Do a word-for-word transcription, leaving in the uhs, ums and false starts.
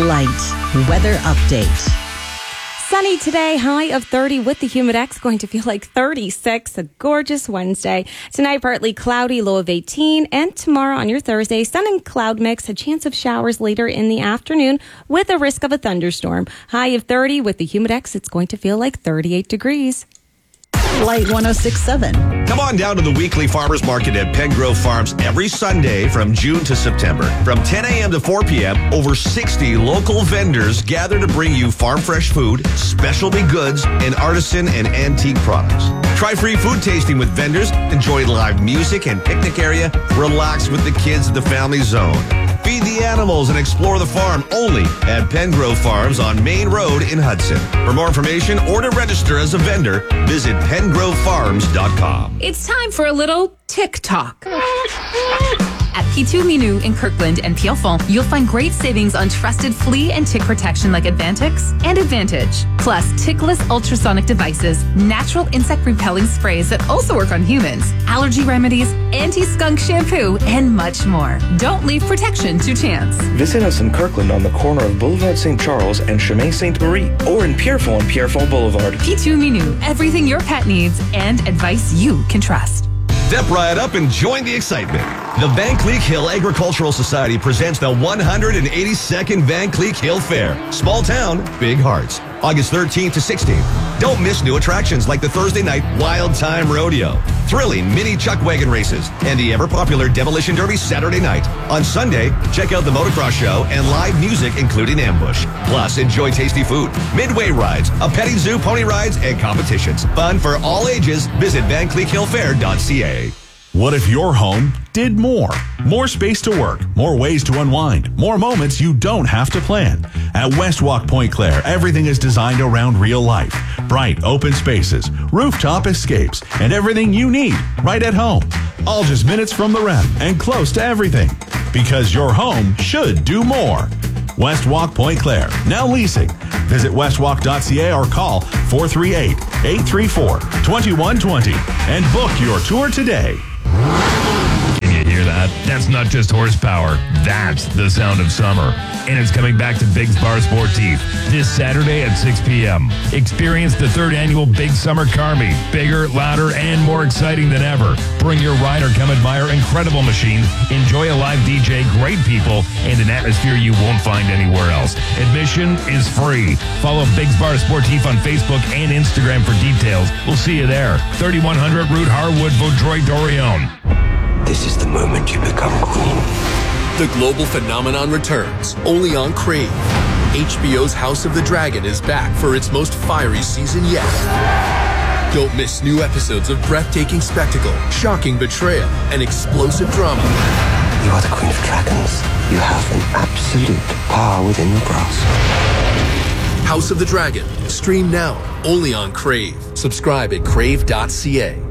Light weather update. Sunny today, high of thirty with the Humidex, going to feel like thirty-six, a gorgeous Wednesday. Tonight, partly cloudy, low of eighteen, and tomorrow on your Thursday, sun and cloud mix, a chance of showers later in the afternoon with a risk of a thunderstorm. High of thirty with the Humidex, it's going to feel like thirty-eight degrees. Light one oh six point seven. Come on down to the weekly farmers market at Pengrove Farms every Sunday from June to September. From ten a.m. to four p.m., over sixty local vendors gather to bring you farm fresh food, specialty goods, and artisan and antique products. Try free food tasting with vendors, enjoy live music and picnic area, relax with the kids at the family zone. Feed the animals and explore the farm only at Pengrove Farms on Main Road in Hudson. For more information or to register as a vendor, visit pengrove farms dot com. It's time for a little TikTok. At P two Minou in Kirkland and Pierrefonds, you'll find great savings on trusted flea and tick protection like Advantix and Advantage. Plus, tickless ultrasonic devices, natural insect repelling sprays that also work on humans, allergy remedies, anti-skunk shampoo, and much more. Don't leave protection to chance. Visit us in Kirkland on the corner of Boulevard Saint Charles and Chemin Sainte Marie, or in Pierrefonds on Pierrefonds Boulevard. P two Minou, everything your pet needs and advice you can trust. Step right up and join the excitement. The Van Cleek Hill Agricultural Society presents the one hundred eighty-second Van Cleek Hill Fair. Small town, big hearts. August thirteenth to sixteenth. Don't miss new attractions like the Thursday night Wild Time Rodeo, thrilling mini chuck wagon races, and the ever-popular Demolition Derby Saturday night. On Sunday, check out the motocross show and live music including ambush. Plus, enjoy tasty food, midway rides, a petting zoo, pony rides, and competitions. Fun for all ages. Visit van cleek hill fair dot c a. What if your home did more? More space to work, more ways to unwind, more moments you don't have to plan. At Westwalk Point Claire, everything is designed around real life. Bright, open spaces, rooftop escapes, and everything you need right at home. All just minutes from the rep and close to everything. Because your home should do more. Westwalk Point Claire, now leasing. Visit westwalk dot c a or call four three eight, eight three four, two one two zero and book your tour today. Can you hear that? That's not just horsepower. That's the sound of summer. And it's coming back to Biggs Bar Sportif this Saturday at six p.m. Experience the third annual Big Summer Car Meet. Bigger, louder, and more exciting than ever. Bring your ride or come admire incredible machines, enjoy a live D J, great people, and an atmosphere you won't find anywhere else. Admission is free. Follow Biggs Bar Sportif on Facebook and Instagram for details. We'll see you there. thirty-one hundred Route Harwood, Vaudreuil-Dorion. This is the moment you become queen. The global phenomenon returns, only on Crave. H B O's House of the Dragon is back for its most fiery season yet. Don't miss new episodes of breathtaking spectacle, shocking betrayal, and explosive drama. You are the Queen of Dragons. You have an absolute power within your grasp. House of the Dragon. Stream now, only on Crave. Subscribe at crave dot c a.